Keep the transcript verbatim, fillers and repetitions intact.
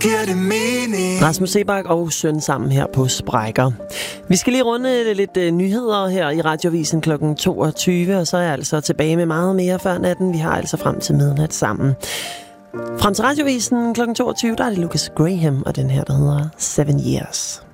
giver det mening. Rasmus Seebach og Søn sammen her på Sprækker. Vi skal lige runde lidt uh, nyheder her i Radioavisen klokken toogtyve, og så er jeg altså tilbage med meget mere før natten. Vi har altså frem til midnat sammen. Frem til Radioavisen klokken toogtyve, der er det Lucas Graham og den her, der hedder Seven Years.